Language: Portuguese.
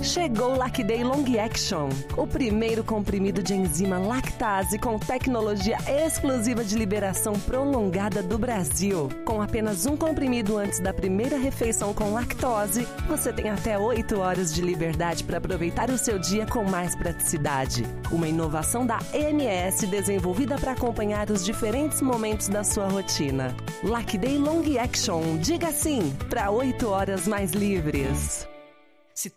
Chegou o Lactday Long Action, o primeiro comprimido de enzima lactase com tecnologia exclusiva de liberação prolongada do Brasil. Com apenas um comprimido antes da primeira refeição com lactose, você tem até 8 horas de liberdade para aproveitar o seu dia com mais praticidade. Uma inovação da EMS desenvolvida para acompanhar os diferentes momentos da sua rotina. Lactday Long Action, diga sim para 8 horas mais livres.